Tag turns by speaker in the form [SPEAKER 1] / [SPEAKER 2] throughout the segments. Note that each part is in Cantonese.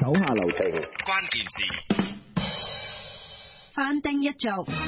[SPEAKER 1] 手下留情，
[SPEAKER 2] 關鍵字
[SPEAKER 3] 翻叮一族。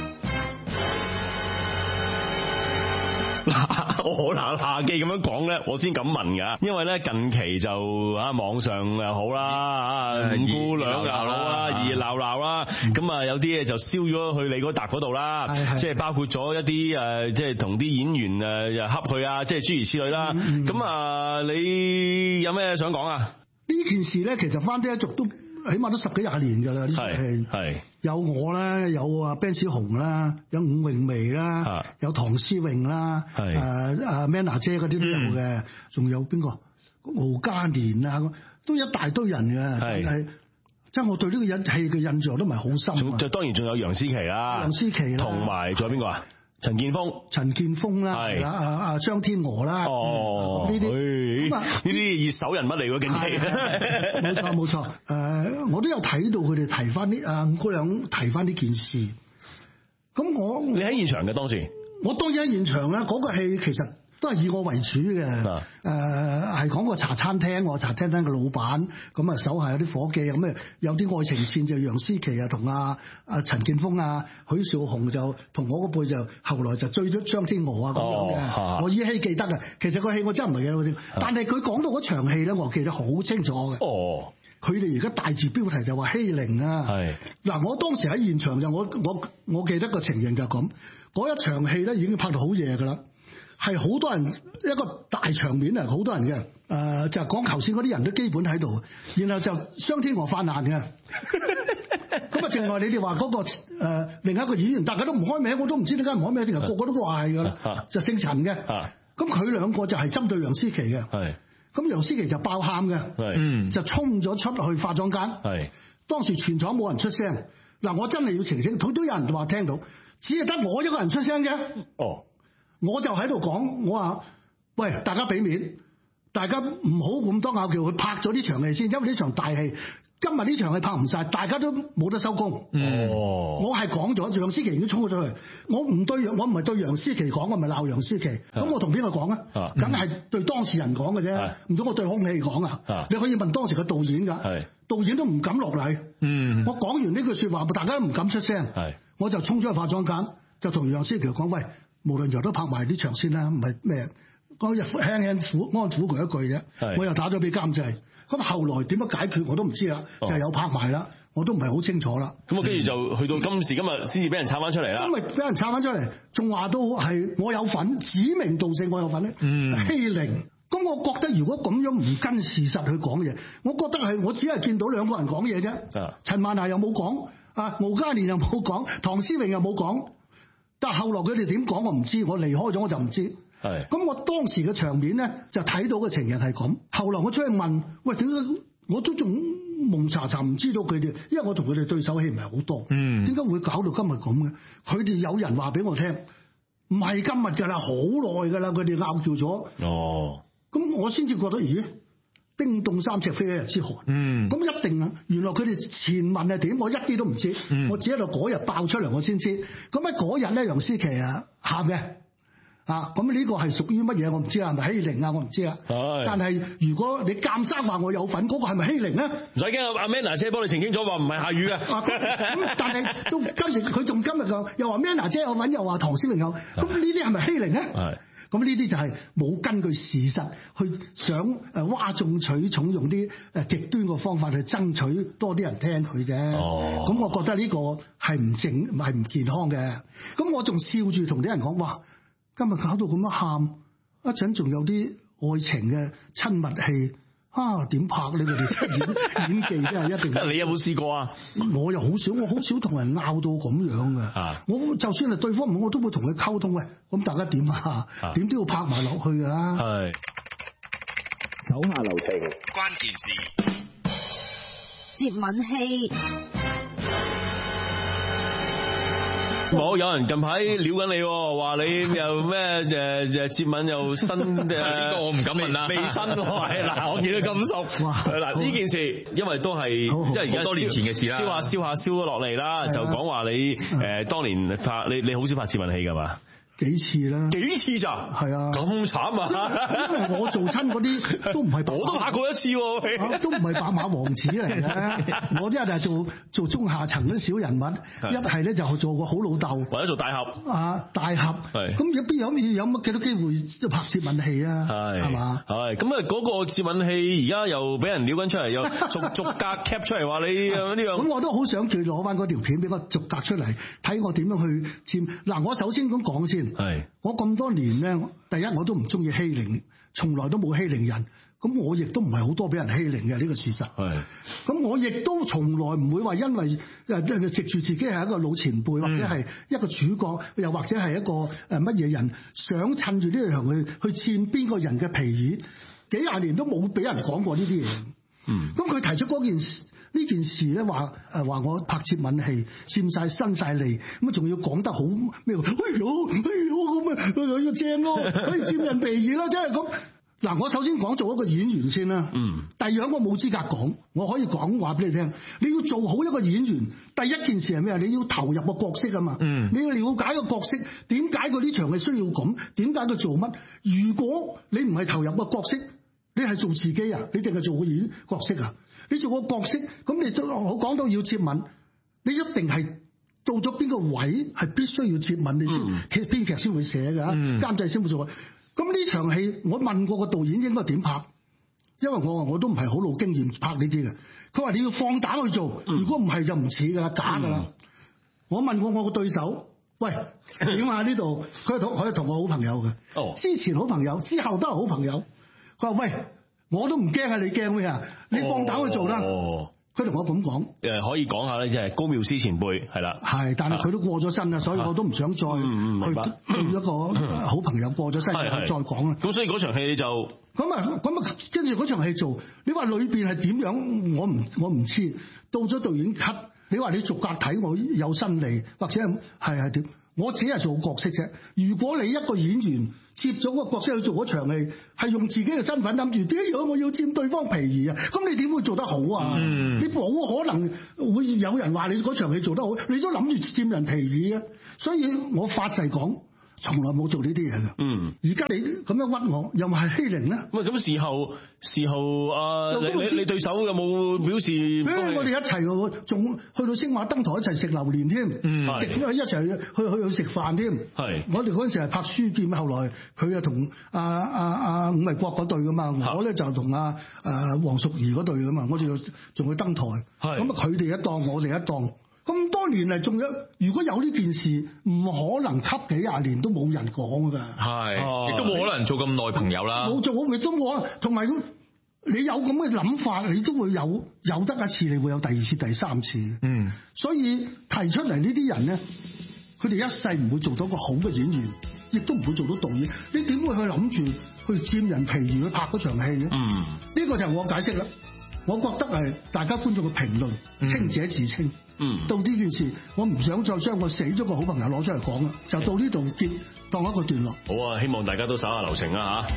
[SPEAKER 4] 我下記咁樣講咧，我先咁問噶，因為咧近期就網上又好啦，五姑娘又好啦，熱鬧鬧啦，咁啊有啲嘢就燒咗去你嗰笪嗰度啦，即係包括咗一啲即係同啲演員又恰佢啊，即係諸如此類啦。咁你有咩想講啊？
[SPEAKER 5] 呢件事咧，其實翻叮一族都起碼都10幾20年㗎啦，呢出戲係有我啦，有阿 Ben 小紅啦，有伍詠薇啦，有唐詩詠啦，阿 Manna 姐嗰啲都有嘅，仲有邊個敖嘉年啊，都一大堆人嘅，係即係我對呢個戲嘅印象都唔係好深。
[SPEAKER 4] 就當然仲有楊思琦啦，
[SPEAKER 5] 楊思琦啦，
[SPEAKER 4] 同埋仲有邊個啊？陳建鋒啦，係啦，張天娥啦，呢啲咁啊，呢啲熱手人物嚟喎，近期冇錯，我都有睇到佢哋提翻啲五姑娘提翻呢件事。咁你喺現場嘅當時？我當然喺現場啦，嗰個戲其實都係以我為主嘅，係講個茶餐廳，我茶餐廳嘅老闆，咁啊手下有啲伙計，咁啊有啲愛情線就楊思琦啊同阿陳建鋒啊，許紹雄就同我嗰輩就後來就追咗張天娥啊咁樣嘅，我依稀記得嘅。其實個戲我真係唔係記得好清，但係佢講到嗰場戲咧，我記得好清楚嘅。佢哋而家大字標題就話欺凌啊！嗱，我當時喺現場就我記得個情形就咁，嗰一場戲咧已經拍到好夜㗎啦。係好多人一個大場面啊，好多人嘅，就講頭先嗰啲人都基本喺度，然後就雙天娥犯難嘅，咁啊，另外你哋話嗰個另一個演員，大家都唔開名，我都唔知點解唔開名，定係個個都話係㗎啦，就姓陳嘅，咁佢兩個就係針對楊思琦嘅，咁楊思琦就爆喊嘅，就衝咗出去化妝間，當時全場冇人出聲，嗱我真係要澄清，佢都有人話聽到，只係得我一個人出聲啫。我就喺度講，我話喂，大家俾面，大家唔好咁多拗撬，佢拍咗呢場戲先，因為呢場大戲今日呢場戲拍唔晒，大家都冇得收工。我係講咗楊思琦已經衝咗出去，我唔係對楊思琦講，我咪鬧楊思琦。咁我同邊個講啊？梗係對當事人講嘅啫，唔通我對空氣講啊？你可以問當時嘅導演㗎，導演都唔敢落嚟。我講完呢句説話，大家都唔敢出聲。我就衝咗去化妝間，就同楊思琦講：喂，無論如何都拍埋呢場先啦，唔係咩？嗰日輕輕安撫佢一句啫。我又打咗俾監製。咁後來點樣解決我都唔知啦，就係有拍埋啦，我都唔係好清楚啦。咁跟住就去到今時今日先至俾人炒翻出嚟啦。因為俾人炒翻出嚟，仲話到係我有份，指名道姓我有份咧，欺凌。咁我覺得如果咁樣唔跟事實去講嘢，我覺得係我只係見到兩個人講嘢啫。陳曼娜又冇講，敖嘉年又冇講，唐詩詠又冇講。但係後來佢哋點講我唔知，我離開咗我就唔知。咁我當時嘅場面咧就睇到嘅情形係咁。後來我出去問，喂，點解我都仲蒙查查唔知道佢哋？因為我同佢哋對手戲唔係好多。點解會搞到今日咁嘅？佢哋有人話俾我聽，唔係今日㗎啦，好耐㗎啦，佢哋拗撬咗。咁我先至覺得，咦？冰凍三尺非一日之寒。咁一定啊！原來佢哋前文係點，我一啲都唔知。我只喺度嗰日爆出嚟，我先知。咁喺嗰日咧，楊思琦喊嘅。咁呢個係屬於乜嘢？我唔知啦，係咪欺凌啊？我唔知啦。但係如果你鑑生話我有份，嗰個係咪欺凌咧？唔使驚，阿 Manna 姐幫你澄清咗，話唔係下雨嘅。咁但係到今時佢仲今日又話 Manna 姐有份，又話唐詩詠有，咁呢啲係咪欺凌咧？咁呢啲就係冇根據事實去想嘩眾取寵，用啲極端嘅方法去爭取多啲人聽佢啫。咁我覺得呢個係唔健康嘅。咁我仲笑住同啲人講：哇！今日搞到咁樣喊，一陣仲有啲愛情嘅親密戲，點拍呢？佢哋演技真係一定。你有冇試過啊？我又好少同人拗到咁樣嘅。我就算係對方唔好，我都會同佢溝通。喂，咁大家點啊？點都要拍埋落去㗎。
[SPEAKER 1] 手下留情，
[SPEAKER 2] 關鍵字
[SPEAKER 3] 接吻戲。
[SPEAKER 4] 冇有人近排撩緊你，話你又咩接吻又新我唔敢問啦，未新喎。嗱，我見到咁熟。嗱呢件事，因為都係即係而家多年前嘅事啦，燒咗落嚟啦，就講話你當年拍你好少拍接吻戲㗎嘛？
[SPEAKER 5] 幾次啦，
[SPEAKER 6] 幾次咋？
[SPEAKER 5] 係啊，
[SPEAKER 6] 咁慘啊！
[SPEAKER 5] 因為我做親嗰啲都唔係，
[SPEAKER 6] 我都拍過一次喎，
[SPEAKER 5] 都唔係白馬王子嚟嘅。我一係做中下層嗰啲小人物，一係咧就做個好老豆，
[SPEAKER 6] 或者做大俠
[SPEAKER 5] 啊，大俠。咁邊有乜幾多機會拍接吻戲啊？係嘛？
[SPEAKER 6] 係咁啊！嗰個接吻戲而家又俾人撩緊出嚟，又逐格 cap 出嚟話你呢樣。
[SPEAKER 5] 咁我都好想佢攞翻嗰條片俾我逐格出嚟，睇我點樣去簽。嗱，我首先咁講先。係，我咁多年咧，第一我都唔中意欺凌，從來都冇欺凌人，咁我亦都唔係好多俾人欺凌嘅呢個事實。係，咁我亦都從來唔會話因為藉住自己係一個老前輩，或者係一個主角，又或者係一個乜嘢人，想趁住呢樣去佔邊個人嘅皮耳，幾廿年都冇俾人講過呢啲嘢。咁佢提出嗰呢件事咧，話我拍接吻戲佔晒伸晒脷，咁啊仲要講得好咩？哎呦咁啊，正咯，可以佔人皮耳啦，真係咁。嗱，我首先講做一個演員先啦。第二我冇資格講，我可以講話俾你聽。你要做好一個演員，第一件事係咩？你要投入個角色啊嘛。你要了解個角色，點解佢呢場係需要咁？點解佢做乜？如果你唔係投入個角色，你係做自己啊？你定係做個演角色啊？你做個角色，咁你都我講到要接吻，你一定係到咗邊個位係必須要接吻，你先編劇先會寫㗎，監製先會做。咁呢場戲我問過個導演應該點拍，因為我都唔係好老經驗拍呢啲嘅。佢話你要放膽去做，如果唔係就唔似㗎啦，假㗎啦。我問過我個對手，喂，點啊呢度？佢係同我好朋友嘅，之前好朋友，之後都係好朋友。佢話喂，我都唔驚啊！你驚咩啊？你放膽去做啦！佢同我咁講，
[SPEAKER 6] 可以講下咧，即係高妙思前輩係啦，係，
[SPEAKER 5] 但係佢都過咗身啦，所以我都唔想再去對一個好朋友過咗身再講啦。
[SPEAKER 6] 咁所以嗰場戲你就
[SPEAKER 5] 咁啊，跟住嗰場戲做，你話裏邊係點樣？我唔知。到咗導演 cut，你話你逐格睇我有新嚟，或者係點？我只係做角色啫。如果你一個演員接咗個角色去做嗰場戲，係用自己嘅身份諗住點樣我要佔對方皮兒啊，咁你點會做得好啊？你冇可能會有人話你嗰場戲做得好，你都諗住佔人皮兒啊。所以我發誓講，從來冇做呢啲嘢嘅。而家你咁樣屈我，又唔係欺凌咧？
[SPEAKER 6] 咁事後你對手有冇表示？
[SPEAKER 5] 我哋一齊仲去到星馬登台一齊食榴蓮添，食咗一齊去食飯添。係我哋嗰陣時係拍書劍，後來佢又同伍衛國嗰隊噶嘛，我咧就同黃淑儀嗰隊噶嘛，我哋仲去登台。咁啊，佢哋一檔，我哋一檔。咁多年嚟，仲有如果有呢件事，唔可能吸幾廿年都冇人講㗎。係，
[SPEAKER 7] 亦都冇可能做咁耐朋友啦。
[SPEAKER 5] 冇做好亦都冇，同埋你有咁嘅諗法，你都會有得一次，你會有第二次、第三次。所以提出嚟呢啲人咧，佢哋一世唔會做到個好嘅演員，亦都唔會做到導演。你點會去諗住去佔人皮兒去拍嗰場戲嘅？呢個就係我解釋啦。我覺得係大家觀眾嘅評論，清者自清。到呢件事，我唔想再將我死咗個好朋友攞出嚟講啦，就到呢度結當一個段落。
[SPEAKER 6] 好啊，希望大家都手下留情啊嚇。